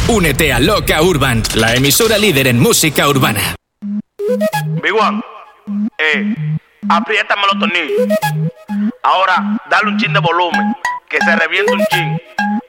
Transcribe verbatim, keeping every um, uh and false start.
Únete a Loca Urban, la emisora líder en música urbana. Big One, eh, apriétame los tornillos. Ahora, dale un chin de volumen, que se reviente un chin.